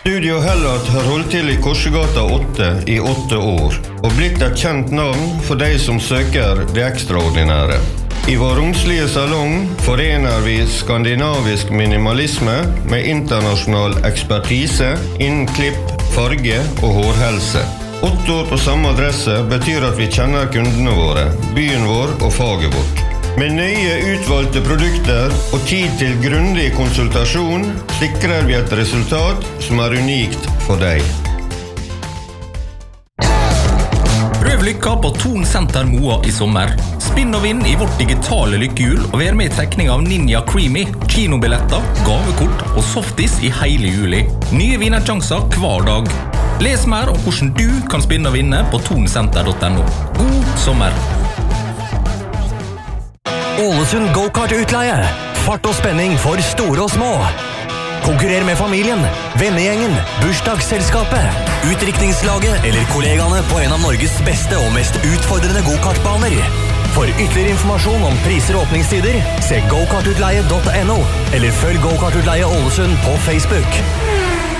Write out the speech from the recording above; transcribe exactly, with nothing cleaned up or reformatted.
Studio Hellat har holdt til i Korsegata åtte i åtte år, og blitt et kjent navn for de som søker det ekstraordinære. I vår romslige salong forener vi skandinavisk minimalisme med internasjonal ekspertise innen klipp, farge og hårhelse. Åtte år på samme adresse betyr at vi kjenner kundene våre, byen vår og faget vårt. Med nøye utvalgte produkter og tid til grundig konsultasjon sikrer vi et resultat som er unikt for deg. Prøv lykka på Thon Center Moa i sommer. Spinn og vinn i vårt digitale lykkehjul og vær med i trekning av Ninja Creamy, kinobilletter, gavekort og softis i hele juli. Nye vinnersjanser hver dag. Les mer om hvordan du kan spinne og vinne på thon center punktum no. God sommer! Ålesund go-kart-utleie. Fart og spenning for store og små. Konkurrer med familien, vennegjengen, bursdagsselskapet, utdrikningslaget eller kollegaene på en av Norges beste og mest utfordrende go-kartbaner. For ytterligere informasjon om priser og åpningstider, se go kart utleie punktum no eller følg Go-kart-utleie Ålesund på Facebook.